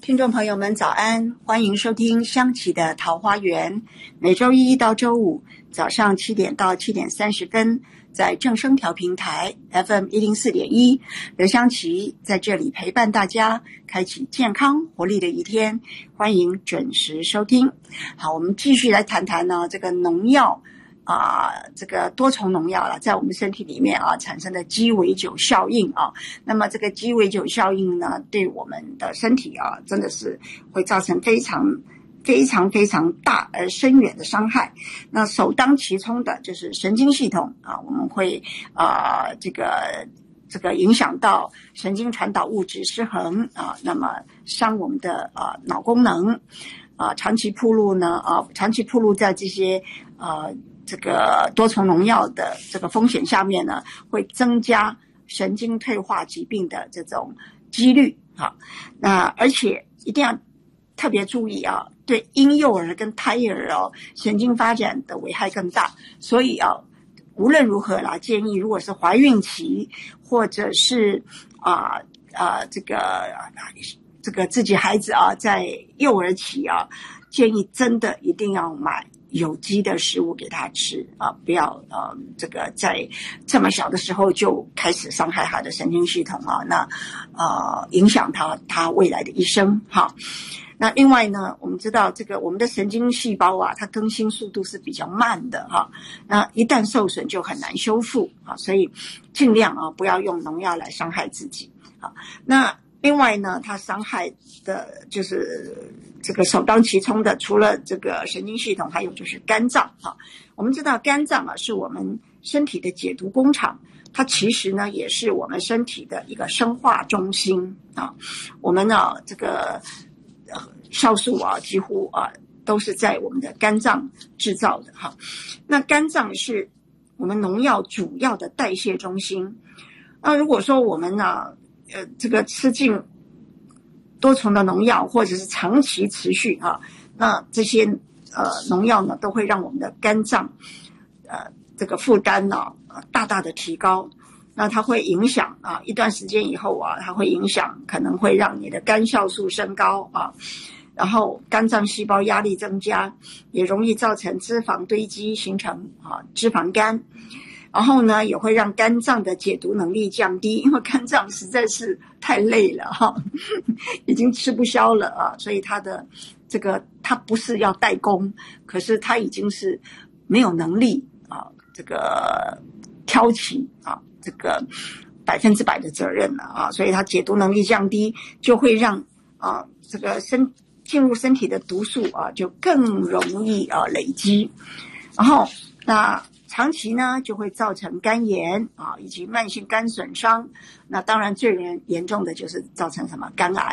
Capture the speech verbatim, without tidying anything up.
听众朋友们早安，欢迎收听香琪的桃花源，每周一到周五早上七点到七点三十分，在正声调平台 F M 一零四点一，刘香琪在这里陪伴大家，开启健康活力的一天，欢迎准时收听。好，我们继续来谈谈呢这个农药啊、呃，这个多重农药了，在我们身体里面啊产生的鸡尾酒效应啊。那么这个鸡尾酒效应呢，对我们的身体啊，真的是会造成非常非常非常大而深远的伤害。那首当其冲的就是神经系统啊，我们会啊、呃、这个这个影响到神经传导物质失衡啊，那么伤我们的啊、呃、脑功能啊，长期暴露呢啊，长期暴露在这些呃。这个多重农药的这个风险下面呢，会增加神经退化疾病的这种几率啊。那而且一定要特别注意啊，对婴幼儿跟胎儿哦，神经发展的危害更大。所以啊，无论如何啦，建议如果是怀孕期或者是啊啊这个这个自己孩子啊在幼儿期啊，建议真的一定要买有机的食物给他吃啊，不要呃这个在这么小的时候就开始伤害他的神经系统啊，那呃影响他他未来的一生哈。那另外呢，我们知道这个我们的神经细胞啊，它更新速度是比较慢的哈，那一旦受损就很难修复啊，所以尽量啊不要用农药来伤害自己啊。那另外呢，它伤害的就是这个首当其冲的，除了这个神经系统，还有就是肝脏啊。我们知道肝脏啊是我们身体的解毒工厂，它其实呢也是我们身体的一个生化中心啊。我们呢这个呃酵素啊几乎啊都是在我们的肝脏制造的哈。那肝脏是我们农药主要的代谢中心。那如果说我们呢呃，这个吃进多重的农药，或者是长期持续啊，那这些呃农药呢，都会让我们的肝脏呃这个负担呢、呃、大大的提高。那它会影响啊，一段时间以后啊，它会影响，可能会让你的肝酵素升高啊，然后肝脏细胞压力增加，也容易造成脂肪堆积，形成啊脂肪肝。然后呢，也会让肝脏的解毒能力降低，因为肝脏实在是太累了哈，已经吃不消了啊，所以它的这个它不是要代工，可是它已经是没有能力啊，这个挑起啊这个百分之百的责任了啊，所以它解毒能力降低，就会让啊这个身进入身体的毒素啊就更容易啊累积，然后那。长期呢就会造成肝炎啊，以及慢性肝损伤。那当然最严严重的就是造成什么肝癌。